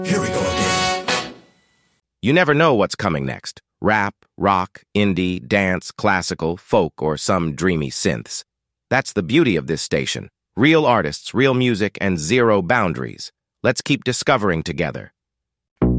Here we go again. You never know what's coming next. Rap, rock, indie, dance, classical, folk, or some dreamy synths. That's the beauty of this station. Real artists, real music, and zero boundaries. Let's keep discovering together.